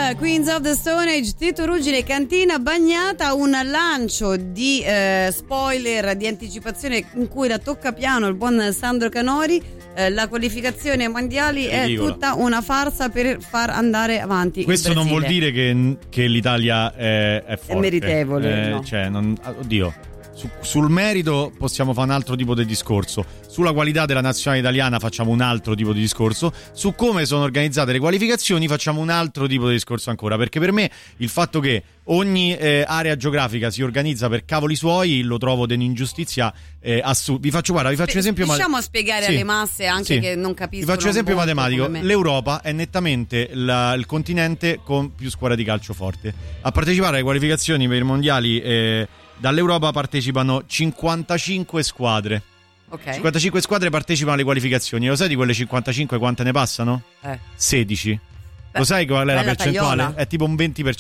Queens of the Stone Age, Tito Ruggine, Cantina Bagnata, un lancio di spoiler, di anticipazione in cui la tocca piano il buon Sandro Canori. La qualificazione ai mondiali è tutta una farsa per far andare avanti. Questo non vuol dire che l'Italia è forte. È meritevole. No. Cioè, oddio. Sul merito possiamo fare un altro tipo di discorso, sulla qualità della nazionale italiana facciamo un altro tipo di discorso, su come sono organizzate le qualificazioni facciamo un altro tipo di discorso ancora, perché per me il fatto che ogni area geografica si organizza per cavoli suoi lo trovo un'ingiustizia assurda. Vi faccio un esempio. Riusciamo a spiegare alle masse anche che non capiscono. Vi faccio un esempio matematico. L'Europa è nettamente il continente con più squadre di calcio forte. A partecipare alle qualificazioni per i mondiali dall'Europa partecipano 55 squadre. Okay. 55 squadre partecipano alle qualificazioni. Lo sai di quelle 55 quante ne passano? 16. Lo sai qual è la percentuale? Tagliola. È tipo un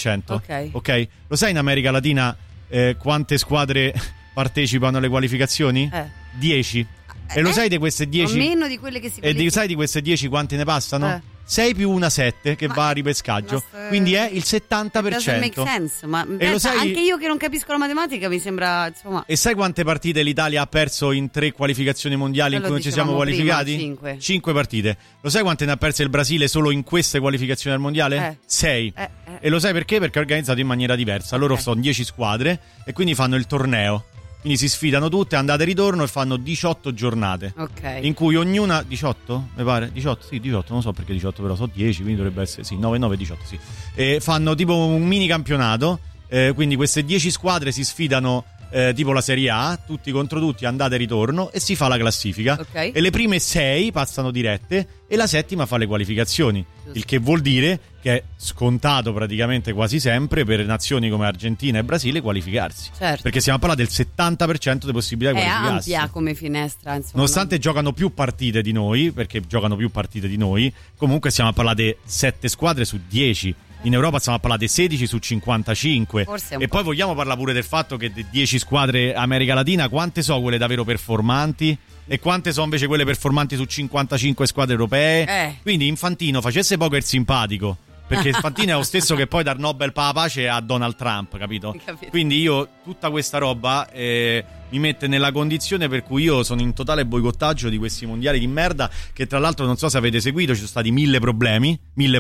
20%. Ok. Lo sai in America Latina quante squadre partecipano alle qualificazioni? 10. E lo sai di queste 10? Meno di quelle che si qualificano. E sai di queste 10 quanti ne passano? 6 più 1 7 che va a ripescaggio, quindi è il 70%. Doesn't make sense, ma lo sai, anche io che non capisco la matematica mi sembra, insomma. E sai quante partite l'Italia ha perso in 3 qualificazioni mondiali in cui non ci siamo qualificati? 5 partite. Lo sai quante ne ha perse il Brasile solo in queste qualificazioni al mondiale? 6. E lo sai perché? Perché è organizzato in maniera diversa. Loro sono 10 squadre e quindi fanno il torneo. Quindi si sfidano tutte, andate e ritorno, e fanno 18 giornate. In cui ognuna 18? Mi pare? 18? Sì, 18, non so perché 18, però so 10, quindi dovrebbe essere sì, 9, 18, sì. E fanno tipo un mini campionato, quindi queste 10 squadre si sfidano tipo la Serie A, tutti contro tutti, andate e ritorno, e si fa la classifica. E le prime 6 passano dirette e la settima fa le qualificazioni. Il che vuol dire che è scontato praticamente quasi sempre per nazioni come Argentina e Brasile qualificarsi. Perché stiamo a parlare del 70% di possibilità di qualificarsi. È ampia come finestra, insomma. Nonostante giocano più partite di noi, perché giocano più partite di noi, comunque stiamo a parlare di 7 squadre su 10. In Europa stiamo a parlare di 16 su 55. E poi vogliamo parlare pure del fatto che di 10 squadre America Latina, quante sono quelle davvero performanti? E quante sono invece quelle performanti su 55 squadre europee? Quindi Infantino facesse poco il simpatico, perché Infantino è lo stesso che poi dar Nobel per la pace a Donald Trump, capito? Quindi io tutta questa roba mi mette nella condizione per cui io sono in totale boicottaggio di questi mondiali di merda, che tra l'altro non so se avete seguito, ci sono stati mille problemi,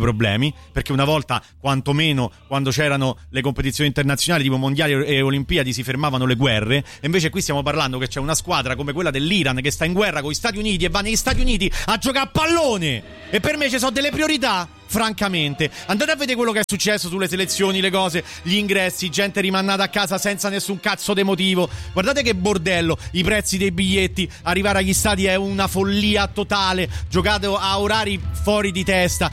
perché una volta quantomeno quando c'erano le competizioni internazionali tipo mondiali e olimpiadi si fermavano le guerre, e invece qui stiamo parlando che c'è una squadra come quella dell'Iran che sta in guerra con gli Stati Uniti e va negli Stati Uniti a giocare a pallone, e per me ci sono delle priorità. Francamente, andate a vedere quello che è successo sulle selezioni, le cose, gli ingressi, gente rimandata a casa senza nessun cazzo di motivo. Guardate che bordello, i prezzi dei biglietti, arrivare agli stadi è una follia totale, giocate a orari fuori di testa.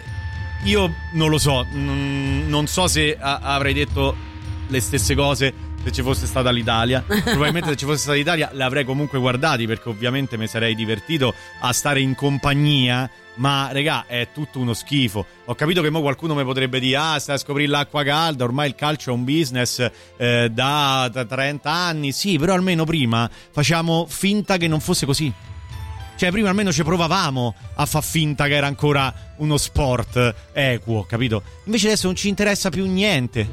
Io non lo so, non so se avrei detto le stesse cose se ci fosse stata l'Italia. Probabilmente se ci fosse stata l'Italia le avrei comunque guardati, perché ovviamente mi sarei divertito a stare in compagnia. Ma regà, è tutto uno schifo. Ho capito che mo qualcuno mi potrebbe dire: stai a scoprire l'acqua calda, ormai il calcio è un business da 30 anni. Sì, però almeno prima facciamo finta che non fosse così. Cioè prima almeno ci provavamo a far finta che era ancora uno sport equo, capito? Invece adesso non ci interessa più niente,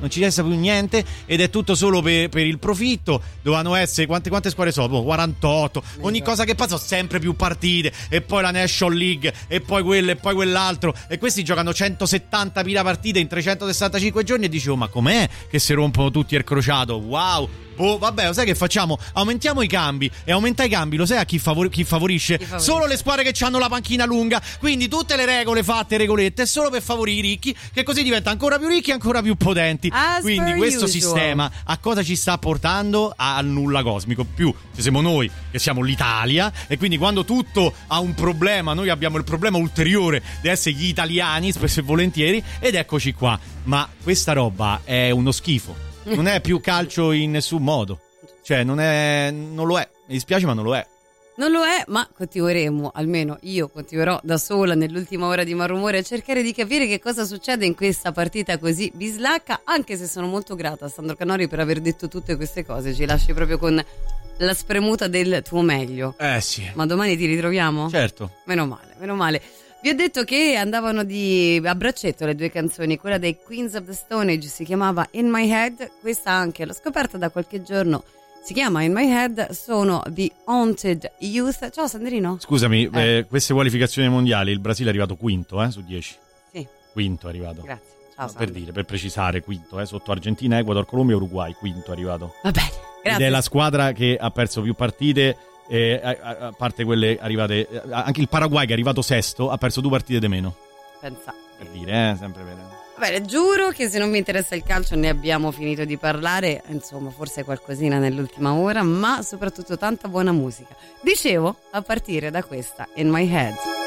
ed è tutto solo per il profitto. Dovevano essere quante squadre sono? 48. Ogni cosa che passa, sempre più partite, e poi la National League, e poi quello, e poi quell'altro, e questi giocano 170.000 partite in 365 giorni e dicevo: ma com'è che si rompono tutti il crociato? Wow! Vabbè, lo sai che facciamo? Aumentiamo i cambi, e aumenta i cambi, lo sai a chi favorisce? Solo le squadre che hanno la panchina lunga. Quindi tutte le regole fatte, regolette, solo per favorire i ricchi, che così diventano ancora più ricchi e ancora più potenti. Quindi questo sistema a cosa ci sta portando? Al nulla cosmico. Più ci siamo noi, che siamo l'Italia, e quindi quando tutto ha un problema, noi abbiamo il problema ulteriore di essere gli italiani, spesso e volentieri, ed eccoci qua. Ma questa roba è uno schifo. Non è più calcio in nessun modo. Cioè non lo è. Mi dispiace, ma non lo è. Non lo è, ma continueremo, almeno io continuerò da sola nell'ultima ora di Malrumore a cercare di capire che cosa succede in questa partita così bislacca, anche se sono molto grata a Sandro Canori per aver detto tutte queste cose. Ci lasci proprio con la spremuta del tuo meglio. Sì. Ma domani ti ritroviamo? Certo. Meno male. Vi ho detto che andavano a braccetto le due canzoni, quella dei Queens of the Stone Age si chiamava In My Head, questa anche l'ho scoperta da qualche giorno, si chiama In My Head, sono The Haunted Youth. Ciao Sandrino. Scusami, queste qualificazioni mondiali il Brasile è arrivato quinto su 10. Sì. Quinto è arrivato. Grazie. Ciao, per precisare, quinto, sotto Argentina, Ecuador, Colombia e Uruguay, quinto è arrivato. Va bene, grazie. Ed è la squadra che ha perso più partite, a parte quelle arrivate, anche il Paraguay che è arrivato sesto ha perso 2 partite di meno. Pensa. Per dire, sempre vero. Va bene, giuro che se non mi interessa il calcio ne abbiamo finito di parlare, insomma forse qualcosina nell'ultima ora, ma soprattutto tanta buona musica. Dicevo, a partire da questa In My Head.